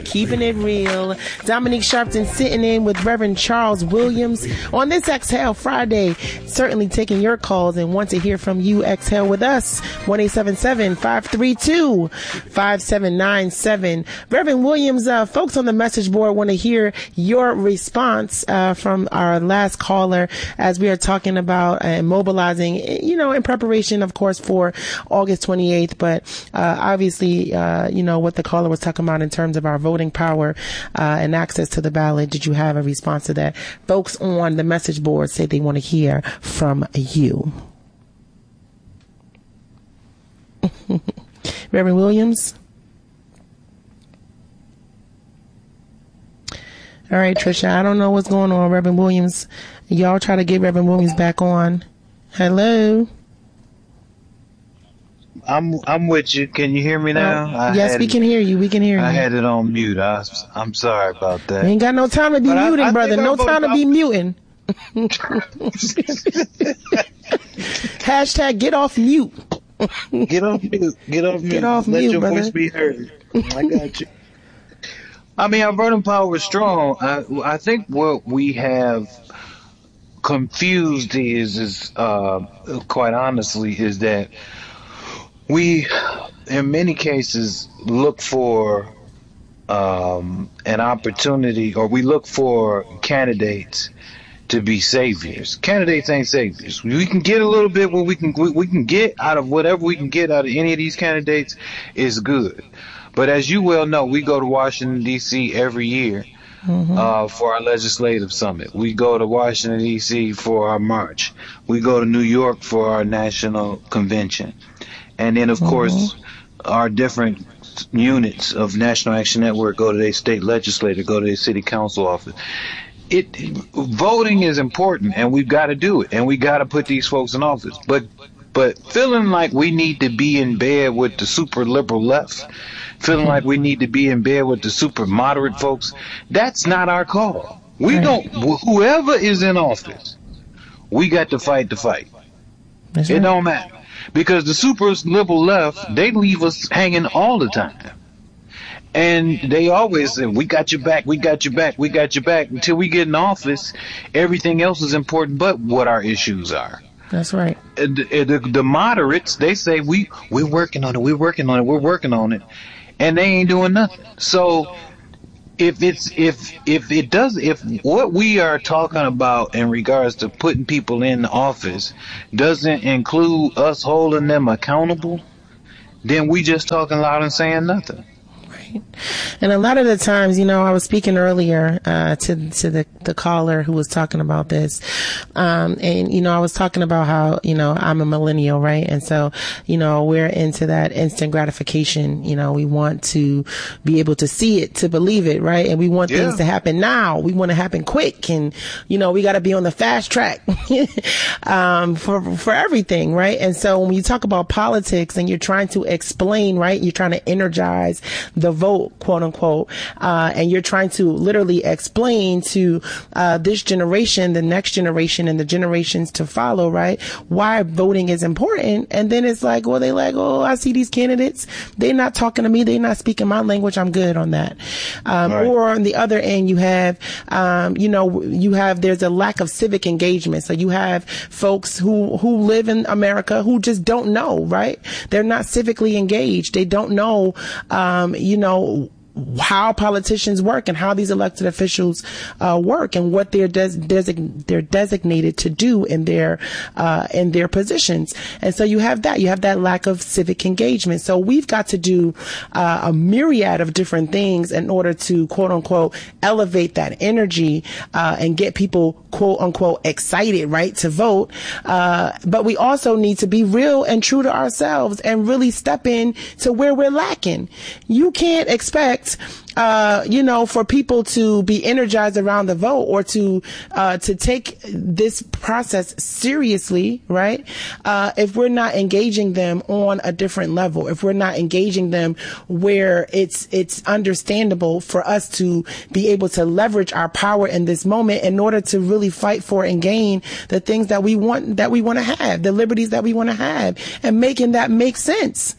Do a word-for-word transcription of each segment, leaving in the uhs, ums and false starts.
keeping it real. Dominique Sharpton sitting in with Reverend Charles Williams on this Exhale Friday. Certainly taking your calls and want to hear from you. Exhale with us. one eight seven seven, five three two, five seven nine seven. Reverend Williams, uh, folks on the message board want to hear your response uh, from our last caller as we are talking about uh, mobilizing, you know, in preparation, of course, for August twenty-eighth. But uh, obviously, uh, you know, what the caller was talking about in terms of our voting power uh, and access to the ballot. Did you have a response to that? Folks on the message board say they want to hear from you. Reverend Williams? All right, Trisha, I don't know what's going on, Reverend Williams. Y'all try to get Reverend Williams back on. Hello? I'm I'm with you. Can you hear me now? Oh, yes, we can hear you. We can hear you. I had it on mute. I, I'm sorry about that. You ain't got no time to be but muting, I, I brother. No time to be muting. Hashtag get off mute. Get off mute. Get off mute. Get off Let mute, your brother. voice be heard. I got you. I mean, our voting power is strong. I, I think what we have confused is, is uh, quite honestly, is that we, in many cases, look for um, an opportunity, or we look for candidates to be saviors. Candidates ain't saviors. We can get a little bit what we can we, we can get out of whatever we can get out of any of these candidates is good. But as you well know, we go to Washington, D C every year mm-hmm. uh, for our legislative summit. We go to Washington, D C for our march. We go to New York for our national convention. And then, of mm-hmm. course, our different units of National Action Network go to their state legislature, go to their city council office. It voting is important, and we've got to do it, and we got to put these folks in office. But but feeling like we need to be in bed with the super liberal left, feeling like we need to be in bed with the super moderate folks, that's not our call. We don't. Whoever is in office, we got to fight the fight. That's it right. Don't matter. Because the super liberal left, they leave us hanging all the time. And they always say, we got your back, we got your back, we got your back. Until we get in office, everything else is important but what our issues are. That's right. And the, the, the moderates, they say, we, we're working on it, we're working on it, we're working on it. And they ain't doing nothing. So if it's if if it does if what we are talking about in regards to putting people in office doesn't include us holding them accountable, then we just talking loud and saying nothing. Right. And a lot of the times, you know, I was speaking earlier uh, to to the, the caller who was talking about this. Um, and, you know, I was talking about how, you know, I'm a millennial, right? And so, you know, we're into that instant gratification. You know, we want to be able to see it, to believe it, right? And we want yeah. things to happen now. We want to happen quick. And, you know, we got to be on the fast track um, for, for everything, right? And so when you talk about politics and you're trying to explain, right, you're trying to energize the vote, quote unquote, uh, and you're trying to literally explain to uh, this generation, the next generation, and the generations to follow, right, why voting is important. And then it's like, well, they like, oh, I see these candidates. They're not talking to me. They're not speaking my language. I'm good on that. Um, right. Or on the other end, you have, um, you know, you have, there's a lack of civic engagement. So you have folks who, who live in America who just don't know, right? They're not civically engaged. They don't know, um, you know, how politicians work and how these elected officials uh, work and what they're des- design- they're designated to do in their uh, in their positions. And so you have that you have that lack of civic engagement. So we've got to do uh, a myriad of different things in order to quote unquote elevate that energy uh, and get people quote unquote excited, right, to vote. Uh, but we also need to be real and true to ourselves and really step in to where we're lacking. You can't expect Uh, you know, for people to be energized around the vote or to, uh, to take this process seriously, right? Uh, if we're not engaging them on a different level, if we're not engaging them where it's, it's understandable for us to be able to leverage our power in this moment in order to really fight for and gain the things that we want, that we want to have, the liberties that we want to have, and making that make sense.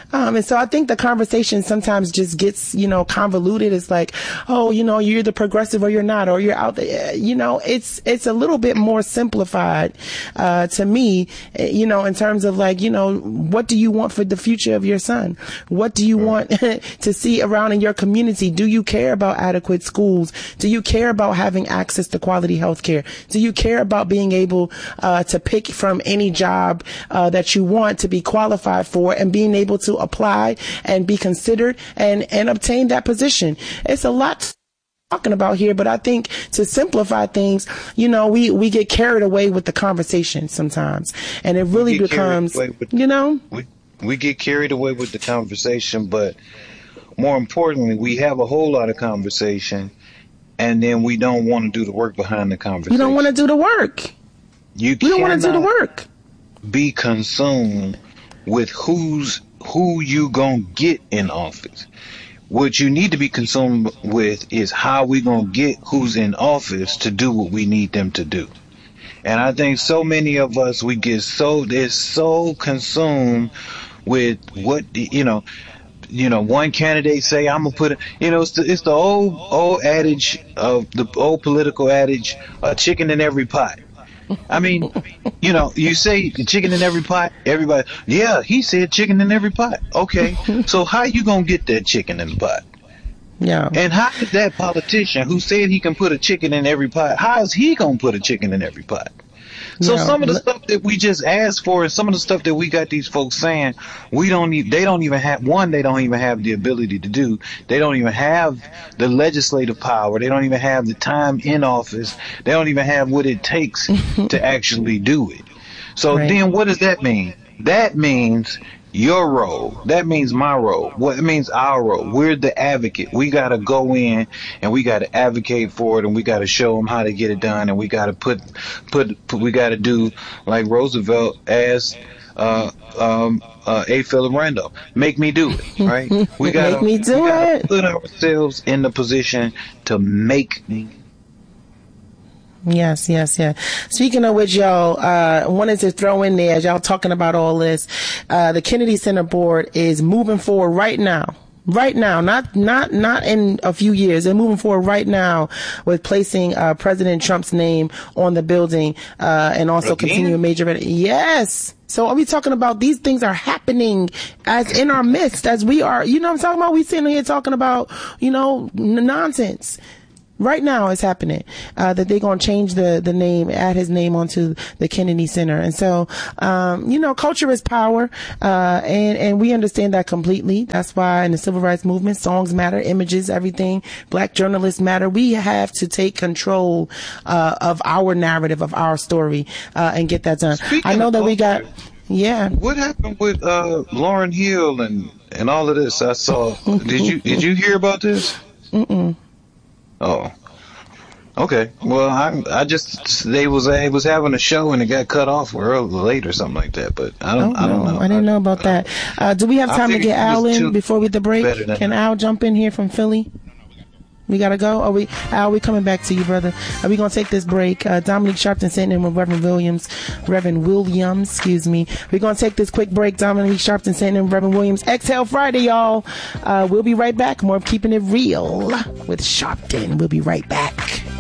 Um, and so I think the conversation sometimes just gets, you know, convoluted. It's like, oh, you know, you're the progressive or you're not, or you're out there. You know, it's, it's a little bit more simplified, uh, to me, you know, in terms of like, you know, what do you want for the future of your son? What do you want to see around in your community? Do you care about adequate schools? Do you care about having access to quality health care? Do you care about being able, uh, to pick from any job, uh, that you want to be qualified for and being able to apply and be considered and, and obtain that position? It's a lot talking about here, but I think to simplify things, you know, we, we get carried away with the conversation sometimes, and it really becomes, with, you know, we, we get carried away with the conversation, but more importantly, we have a whole lot of conversation, and then we don't want to do the work behind the conversation. You don't want to do the work. You we don't want to do the work. Be consumed with who's who you gonna get in office. What you need to be consumed with is how we gonna get who's in office to do what we need them to do. And I think so many of us, we get so, they're so consumed with what, you know, you know, one candidate say, I'm gonna put it, you know, it's the, it's the old, old adage of the old political adage, uh, chicken in every pot. I mean, you know, you say chicken in every pot, everybody, yeah, he said chicken in every pot. Okay, so how you gonna get that chicken in the pot? Yeah. And how is that politician who said he can put a chicken in every pot, how is he gonna put a chicken in every pot? So yeah. Some of the stuff that we just asked for and some of the stuff that we got these folks saying, we don't need, they don't even have, one, they don't even have the ability to do. They don't even have the legislative power. They don't even have the time in office. They don't even have what it takes to actually do it. So right. Then what does that mean? That means your role. That means my role. What it means our role. We're the advocate. We got to go in and we got to advocate for it, and we got to show them how to get it done, and we got to put, put, put we got to do like Roosevelt asked uh, um, uh, A. Philip Randolph, make me do it, right? We got to make me do it. Put ourselves in the position to make. Yes, yes, yeah. Speaking of which, y'all, uh, wanted to throw in there, as y'all talking about all this, uh, the Kennedy Center board is moving forward right now. Right now, not, not, not in a few years. They're moving forward right now with placing, uh, President Trump's name on the building, uh, and also Again? continuing major, yes. So are we talking about these things are happening as in our midst, as we are, you know what I'm talking about? We sitting here talking about, you know, n- nonsense. Right now it's happening, uh, that they're going to change the, the name, add his name onto the Kennedy Center. And so, um, you know, culture is power, uh, and, and we understand that completely. That's why in the civil rights movement, songs matter, images, everything, black journalists matter. We have to take control, uh, of our narrative, of our story, uh, and get that done. Speaking I know that we got, yeah. What happened with, uh, Lauryn Hill and, and all of this? I saw, did you, did you hear about this? Mm-mm. Oh, okay. Well, I I just they was they was having a show and it got cut off early late or something like that. But I don't oh, I don't no, know. I didn't know about that. Uh, do we have time to get Al in before we the break? Can Al jump in here from Philly? We gotta go. Are we, Al, we coming back to you, brother. Are we gonna take this break? Uh, Dominique Sharpton sitting in with Reverend Williams, Reverend Williams, excuse me. We're gonna take this quick break. Dominique Sharpton sitting in with Reverend Williams. Exhale Friday, y'all. Uh, we'll be right back. More of Keeping It Real with Sharpton. We'll be right back.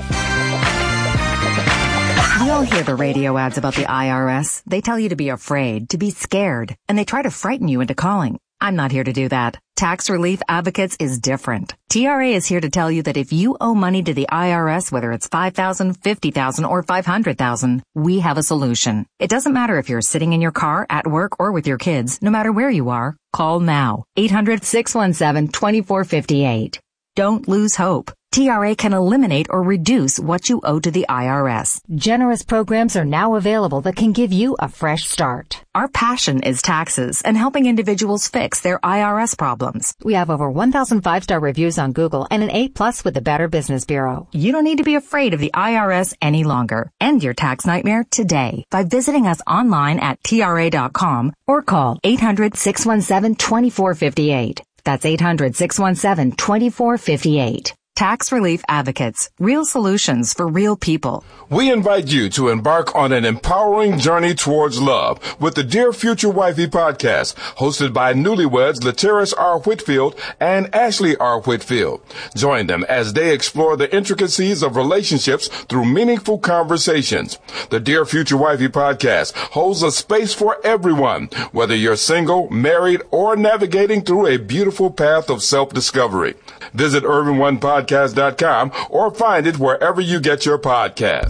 We all hear the radio ads about the I R S. They tell you to be afraid, to be scared, and they try to frighten you into calling. I'm not here to do that. Tax Relief Advocates is different. T R A is here to tell you that if you owe money to the I R S, whether it's five thousand dollars, fifty thousand dollars, or five hundred thousand dollars, we have a solution. It doesn't matter if you're sitting in your car, at work, or with your kids. No matter where you are, call now. eight hundred, six one seven, two four five eight. Don't lose hope. T R A can eliminate or reduce what you owe to the I R S. Generous programs are now available that can give you a fresh start. Our passion is taxes and helping individuals fix their I R S problems. We have over one thousand five-star reviews on Google and an A plus with the Better Business Bureau. You don't need to be afraid of the I R S any longer. End your tax nightmare today by visiting us online at T R A dot com or call eight hundred, six one seven, two four five eight. That's eight hundred, six one seven, two four five eight. Tax Relief Advocates. Real solutions for real people. We invite you to embark on an empowering journey towards love with the Dear Future Wifey podcast, hosted by newlyweds Latiris R. Whitfield and Ashley R. Whitfield. Join them as they explore the intricacies of relationships through meaningful conversations. The Dear Future Wifey podcast holds a space for everyone, whether you're single, married, or navigating through a beautiful path of self-discovery. Visit Urban One Podcast dot com or find it wherever you get your podcasts.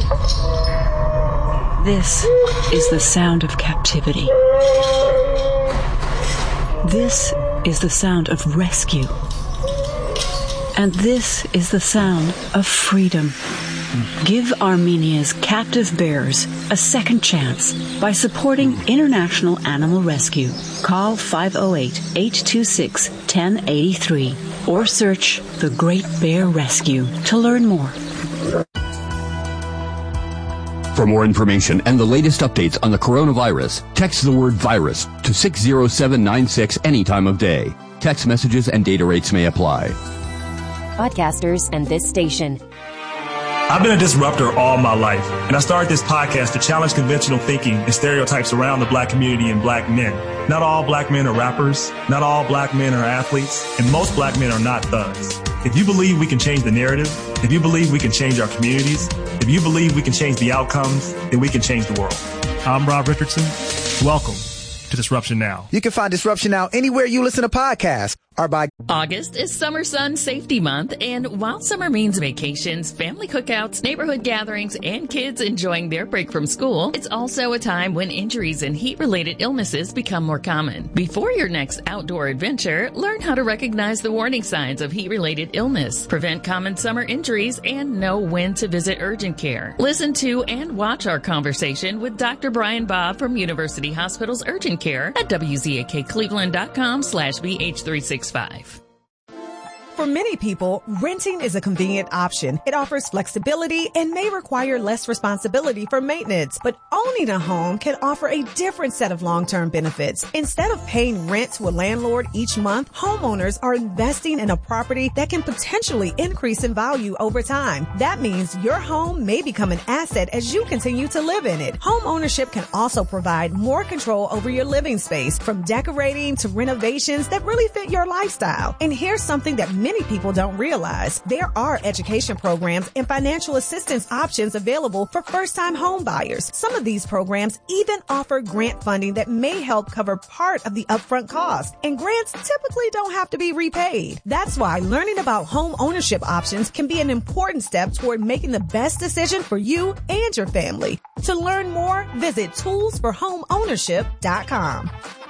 This is the sound of captivity. This is the sound of rescue. And this is the sound of freedom. Give Armenia's captive bears a second chance by supporting International Animal Rescue. Call five oh eight, eight two six, one oh eight three or search The Great Bear Rescue to learn more. For more information and the latest updates on the coronavirus, text the word virus to six zero seven nine six any time of day. Text messages and data rates may apply. Podcasters and this station. I've been a disruptor all my life, and I started this podcast to challenge conventional thinking and stereotypes around the black community and black men. Not all black men are rappers, not all black men are athletes, and most black men are not thugs. If you believe we can change the narrative, if you believe we can change our communities, if you believe we can change the outcomes, then we can change the world. I'm Rob Richardson. Welcome to Disruption Now. You can find Disruption Now anywhere you listen to podcasts. Or by August is Summer Sun Safety Month, and while summer means vacations, family cookouts, neighborhood gatherings, and kids enjoying their break from school, it's also a time when injuries and heat-related illnesses become more common. Before your next outdoor adventure, learn how to recognize the warning signs of heat-related illness, prevent common summer injuries, and know when to visit urgent care. Listen to and watch our conversation with Doctor Brian Bob from University Hospital's Urgent Care at W Z A K Cleveland dot com slash B H three sixty-five. For many people, renting is a convenient option. It offers flexibility and may require less responsibility for maintenance. But owning a home can offer a different set of long-term benefits. Instead of paying rent to a landlord each month, homeowners are investing in a property that can potentially increase in value over time. That means your home may become an asset as you continue to live in it. Home ownership can also provide more control over your living space, from decorating to renovations that really fit your lifestyle. And here's something that many people don't realize. There are education programs and financial assistance options available for first-time home buyers. Some of these programs even offer grant funding that may help cover part of the upfront cost. And grants typically don't have to be repaid. That's why learning about home ownership options can be an important step toward making the best decision for you and your family. To learn more, visit tools for home ownership dot com.